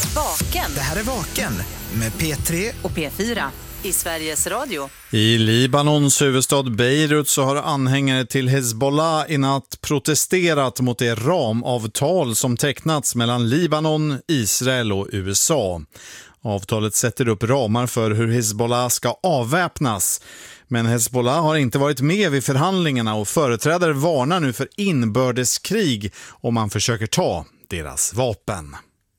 Vaken. Det här är Vaken med P3 och P4 i Sveriges Radio. I Libanons huvudstad Beirut så har anhängare till Hezbollah i natt protesterat mot det ramavtal som tecknats mellan Libanon, Israel och USA. Avtalet sätter upp ramar för hur Hezbollah ska avväpnas. Men Hezbollah har inte varit med vid förhandlingarna och företrädare varnar nu för inbördeskrig om man försöker ta deras vapen.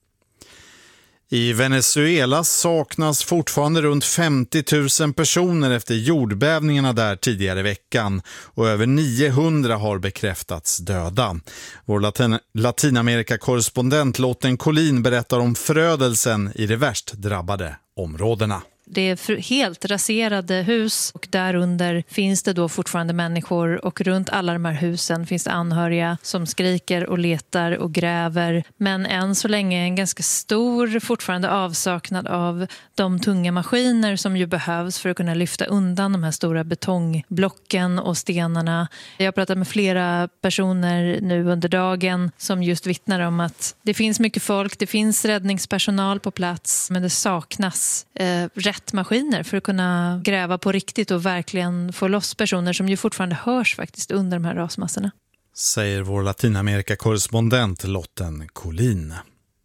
I Venezuela saknas fortfarande runt 50 000 personer efter jordbävningarna där tidigare i veckan och över 900 har bekräftats döda. Vår Latinamerika-korrespondent Lotten Collin berättar om förödelsen i de värst drabbade områdena. Det är helt raserade hus och därunder finns det då fortfarande människor och runt alla de här husen finns det anhöriga som skriker och letar och gräver. Men än så länge en ganska stor fortfarande avsaknad av de tunga maskiner som ju behövs för att kunna lyfta undan de här stora betongblocken och stenarna. Jag har pratat med flera personer nu under dagen som just vittnar om att det finns mycket folk, det finns räddningspersonal på plats men det saknas rätt maskiner för att kunna gräva på riktigt och verkligen få loss personer som ju fortfarande hörs faktiskt under de här rasmassorna. Säger vår Latinamerika-korrespondent Lotten Collin.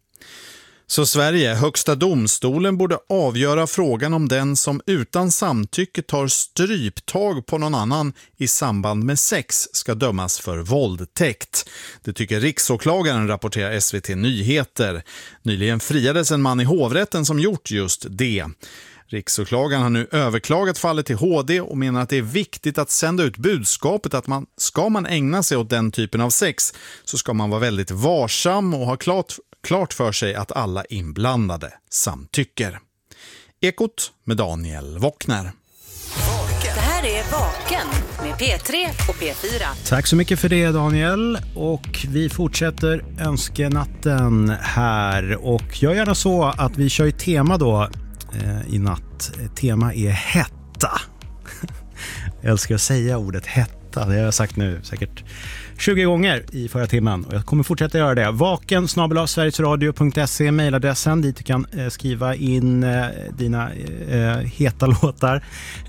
Så Sverige, högsta domstolen borde avgöra frågan om den som utan samtycke tar stryptag på någon annan i samband med sex ska dömas för våldtäkt. Det tycker riksåklagaren, rapporterar SVT Nyheter. Nyligen friades en man i hovrätten som gjort just det. Riksåklagaren har nu överklagat fallet till HD och menar att det är viktigt att sända ut budskapet att ska man ägna sig åt den typen av sex så ska man vara väldigt varsam och ha klart för sig att alla inblandade samtycker. Ekot med Daniel Wockner. Det här är Vaken med P3 och P4. Tack så mycket för det, Daniel. Och vi fortsätter önskenatten här. Och jag gärna så att vi kör i tema då i natt. Tema är hetta. Jag älskar att säga ordet hetta. Det har jag sagt nu säkert 20 gånger i förra timmen och jag kommer fortsätta göra det. vaken@sverigesradio.se mejladressen dit du kan skriva in dina heta låtar.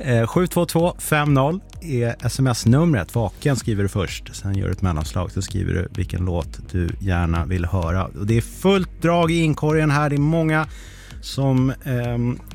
72250 är sms-numret. Vaken skriver du först, sen gör du ett mellanslag, så skriver du vilken låt du gärna vill höra. Och det är fullt drag i inkorgen här, det är många som